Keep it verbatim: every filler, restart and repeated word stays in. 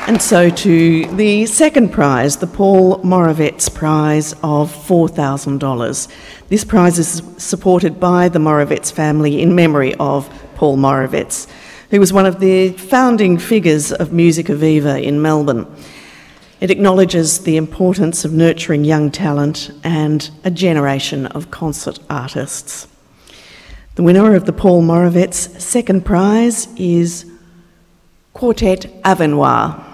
And so to the second prize, the Paul Moravec Prize of four thousand dollars. This prize is supported by the Moravec family in memory of Paul Moravec, who was one of the founding figures of Musica Viva in Melbourne. It acknowledges the importance of nurturing young talent and a generation of concert artists. The winner of the Paul Moravec second prize is Quartet Avenoir.